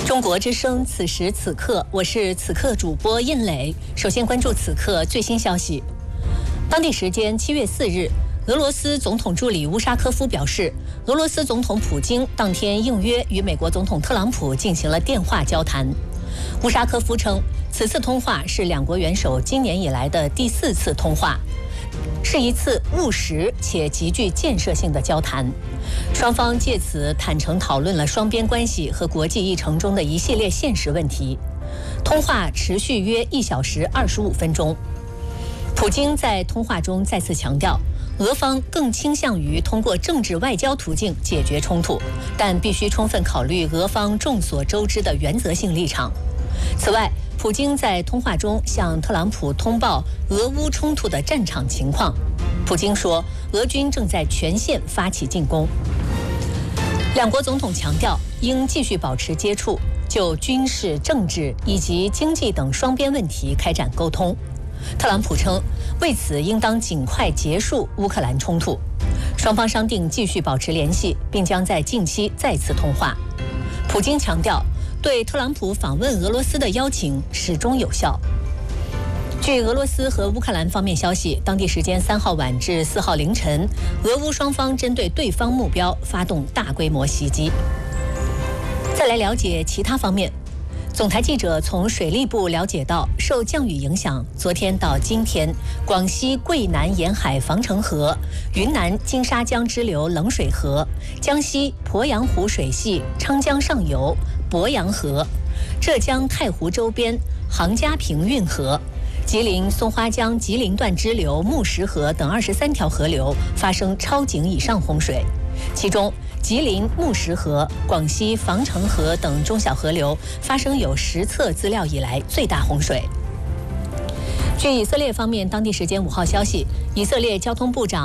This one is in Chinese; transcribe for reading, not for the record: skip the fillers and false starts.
中国之声，此时此刻，我是此刻主播印磊。首先关注此刻最新消息。当地时间7月4日，俄罗斯总统助理乌沙科夫表示，俄罗斯总统普京当天应约与美国总统特朗普进行了电话交谈。乌沙科夫称，此次通话是两国元首今年以来的第4次通话，是一次务实且极具建设性的交谈。双方借此坦诚讨论了双边关系和国际议程中的一系列现实问题。通话持续约1小时25分钟。普京在通话中再次强调，俄方更倾向于通过政治外交途径解决冲突，但必须充分考虑俄方众所周知的原则性立场。此外，普京在通话中向特朗普通报俄乌冲突的战场情况。普京说，俄军正在全线发起进攻。两国总统强调，应继续保持接触，就军事、政治以及经济等双边问题开展沟通。特朗普称，为此应当尽快结束乌克兰冲突。双方商定继续保持联系，并将在近期再次通话。普京强调，对特朗普访问俄罗斯的邀请始终有效。据俄罗斯和乌克兰方面消息，当地时间3号晚至4号凌晨，俄乌双方针对对方目标发动大规模袭击。再来了解其他方面。总台记者从水利部了解到，受降雨影响，昨天到今天，广西桂南沿海防城河、云南金沙江支流冷水河、江西鄱阳湖水系昌江上游鄱阳河、浙江太湖周边杭嘉平运河、吉林松花江吉林段支流木石河等23条河流发生超警以上洪水，其中吉林木石河、广西防城河等中小河流发生有实测资料以来最大洪水。据以色列方面当地时间5号消息，以色列交通部长